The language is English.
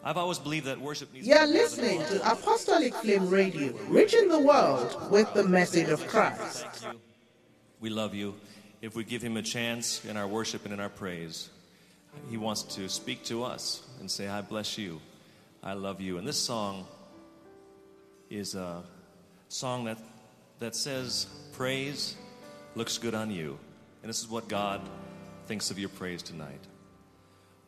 I've always believed that worship needs You're listening to Apostolic Flame Radio, reaching the world with the message of Christ. Thank you. We love you. If we give him a chance in our worship and in our praise, he wants to speak to us and say, I bless you. I love you. And this song is a song that says, praise looks good on you. And this is what God thinks of your praise tonight.